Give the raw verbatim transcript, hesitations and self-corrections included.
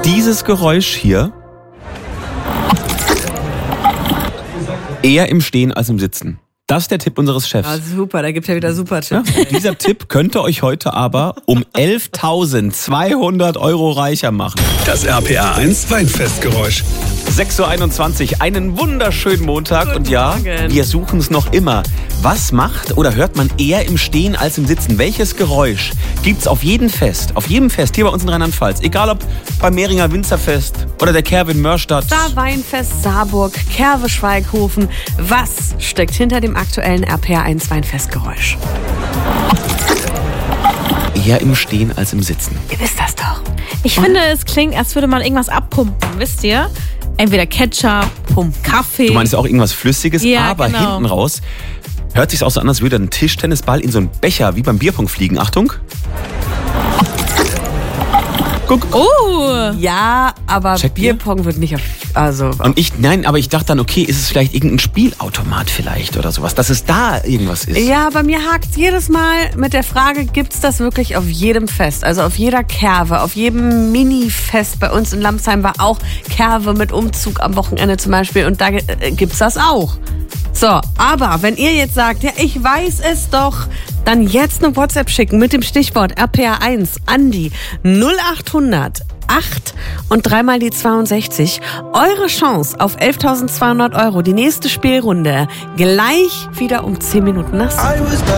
dieses Geräusch hier eher im Stehen als im Sitzen. Das ist der Tipp unseres Chefs. Ah, super, da gibt ja wieder super Tipps. Ja, dieser Tipp könnte euch heute aber um elftausendzweihundert Euro reicher machen. Das R P R eins Weinfestgeräusch. sechs Uhr einundzwanzig, einen wunderschönen Montag. Guten und ja, Morgen. wir suchen es noch immer. Was macht oder hört man eher im Stehen als im Sitzen? Welches Geräusch gibt's auf jedem Fest, auf jedem Fest hier bei uns in Rheinland-Pfalz? Egal ob beim Mehringer Winzerfest oder der Kerwe in Mörstadt. Da Weinfest Saarburg, Kerwe Schweighofen. Was steckt hinter dem aktuellen R P R eins Weinfestgeräusch? Eher im Stehen als im Sitzen. Ihr wisst das doch. Ich finde, es klingt, als würde man irgendwas abpumpen, wisst ihr? Entweder Ketchup, Kaffee. Du meinst auch irgendwas Flüssiges, Ja, aber genau. hinten raus hört sich auch so an, als würde ein Tischtennisball in so einen Becher wie beim Bierpong fliegen. Achtung. Guck. Oh! Ja, aber Checkt ihr? Bierpong wird nicht auf... Also... Und ich, nein, aber ich dachte dann, okay, ist es vielleicht irgendein Spielautomat vielleicht oder sowas, dass es da irgendwas ist. Ja, bei mir hakt jedes Mal mit der Frage, gibt's das wirklich auf jedem Fest? Also auf jeder Kerwe, auf jedem Mini-Fest bei uns in Lamsheim war auch Kerwe mit Umzug am Wochenende zum Beispiel und da äh, gibt's das auch. So, aber wenn ihr jetzt sagt, ja, ich weiß es doch, dann jetzt eine WhatsApp schicken mit dem Stichwort R P R eins an die null achthundert acht und dreimal die zweiundsechzig. Eure Chance auf elftausendzweihundert Euro, die nächste Spielrunde, gleich wieder um zehn Minuten nach sieben.